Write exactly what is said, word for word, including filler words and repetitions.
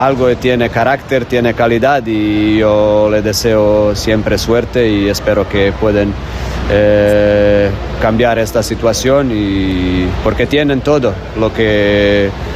Algo tiene carácter, tiene calidad y yo le deseo siempre suerte y espero que puedan eh, cambiar esta situación y porque tienen todo lo que